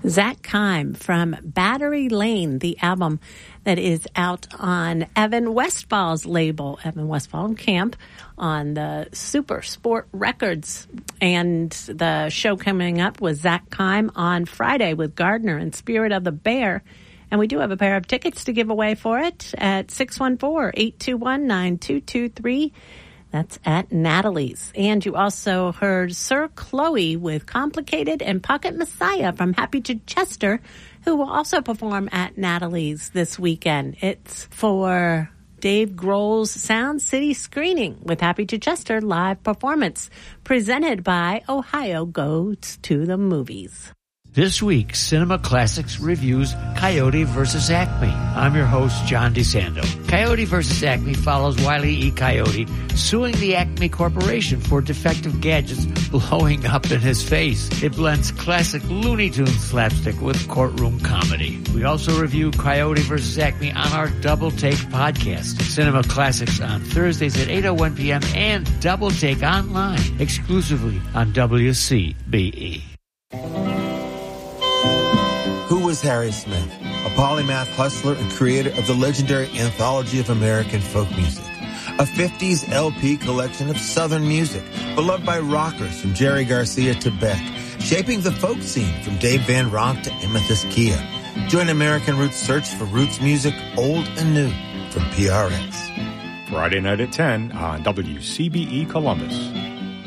Zach Kime from Battery Lane, the album that is out on Evan Westfall's label, Evan Westfall and Camp, on the Super Sport Records. And the show coming up was Zach Kime on Friday with Gardner and Spirit of the Bear. And we do have a pair of tickets to give away for it at 614-821-9223. That's at Natalie's. And you also heard Sir Chloe with Complicated and Pocket Messiah from Happy Chichester, who will also perform at Natalie's this weekend. It's for Dave Grohl's Sound City screening with Happy Chichester live performance, presented by Ohio Goes to the Movies. This week, Cinema Classics reviews Coyote vs. Acme. I'm your host, John DeSando. Coyote vs. Acme follows Wile E. Coyote suing the Acme Corporation for defective gadgets blowing up in his face. It blends classic Looney Tunes slapstick with courtroom comedy. We also review Coyote vs. Acme on our Double Take podcast. Cinema Classics on Thursdays at 8:01 p.m. and Double Take online exclusively on WCBE. Who was Harry Smith? A polymath hustler and creator of the legendary Anthology of American Folk Music, a 50s LP collection of Southern music, beloved by rockers from Jerry Garcia to Beck, shaping the folk scene from Dave Van Ronk to Amethyst Kia. Join American Roots search for roots music, old and new, from PRX. Friday night at 10 on WCBE Columbus.